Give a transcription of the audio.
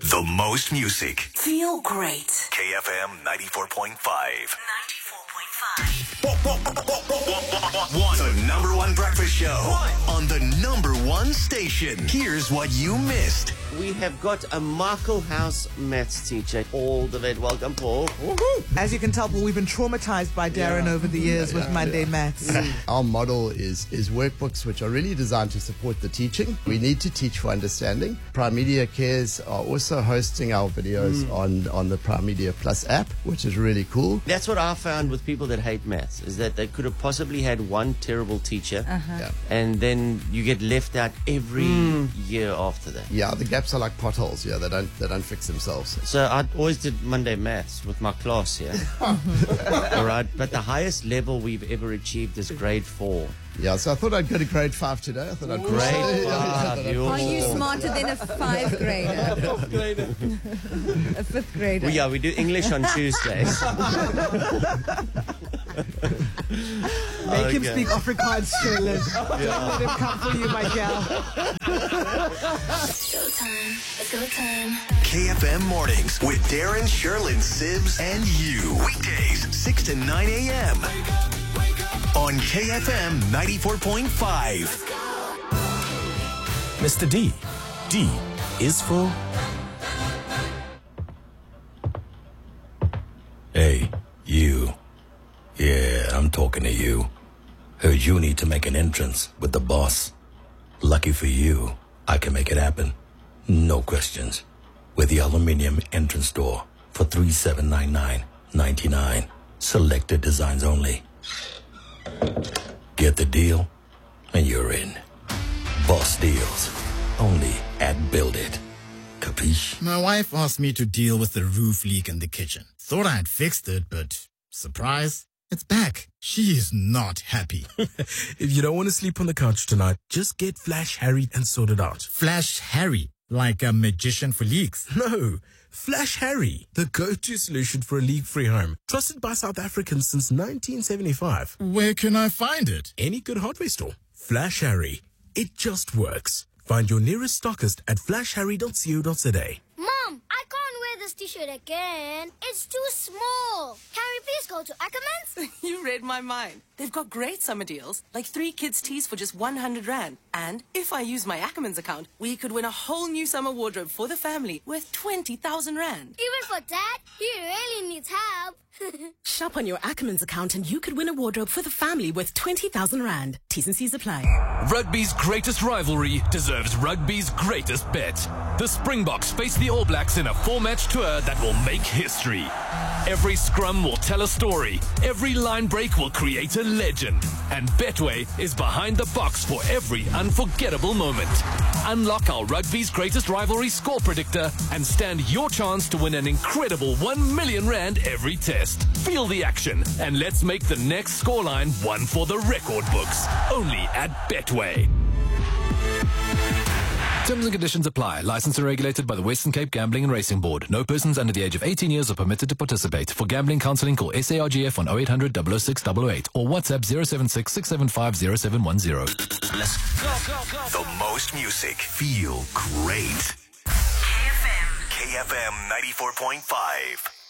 The most music. Feel great. KFM 94.5. 94.5. The number one breakfast show on the number one station. Here's what you missed. We have got a Michael House maths teacher. All the way. Welcome, Paul. Woo-hoo. As you can tell, we've been traumatized by Darren over the years with Monday Maths. Our model is workbooks which are really designed to support the teaching. We need to teach for understanding. Prime Media Cares are also hosting our videos on the Prime Media Plus app, which is really cool. That's what I found with people that hate maths, is that they could have possibly had one terrible teacher, and then you get left out every year after that. Yeah, the gaps are like potholes. Yeah, they don't fix themselves. So I always did Monday Maths with my class here. All right, but the highest level we've ever achieved is grade 4. Yeah, so I thought I'd go to grade 5 today. I thought I'd Grade 5. Are you smarter than a 5th grader? A 5th grader? Well, yeah, we do English on Tuesdays. Make him speak Afrikaans, Shirley. Don't let him come for you, my gal. Showtime. It's go time. KFM Mornings with Darren, Sherlyn, Sibs, and you. Weekdays, 6 to 9 a.m. on KFM 94.5. Mr. D. D is for... Hey, you. Yeah, I'm talking to you. Heard you need to make an entrance with the boss. Lucky for you, I can make it happen. No questions. With the aluminium entrance door for $3,799.99. Selected designs only. Get the deal, and you're in. Boss deals. Only at Build It. Capiche? My wife asked me to deal with the roof leak in the kitchen. Thought I had fixed it, but surprise, it's back. She is not happy. If you don't want to sleep on the couch tonight, just get Flash Harry and sort it out. Flash Harry, like a magician for leaks. No, Flash Harry, the go-to solution for a leak-free home. Trusted by South Africans since 1975. Where can I find it? Any good hardware store. Flash Harry. It just works. Find your nearest stockist at flashharry.co.za. Mom, I can't wear this t-shirt again. It's too small. Can we please go to Ackermans? You read my mind. They've got great summer deals, like 3 kids' tees for just 100 Rand. And if I use my Ackermans account, we could win a whole new summer wardrobe for the family worth 20,000 Rand. Even for Dad, he really needs help. Shop on your Ackermans account and you could win a wardrobe for the family worth 20,000 Rand. T's and C's apply. Rugby's greatest rivalry deserves rugby's greatest bet. The Springboks face the All Blacks in a 4-match tour that will make history. Every scrum will tell a story. Every line break will create a legend. And Betway is behind the box for every unforgettable moment. Unlock our rugby's greatest rivalry score predictor and stand your chance to win an incredible 1 million Rand every test. Feel the action and let's make the next scoreline one for the record books. Only at Betway. Terms and conditions apply. Licensed and regulated by the Western Cape Gambling and Racing Board. No persons under the age of 18 years are permitted to participate. For gambling counseling, call SARGF on 0800 006 888 or WhatsApp 076 675 0710. Let's go. The most music. Feel great. KFM. KFM 94.5.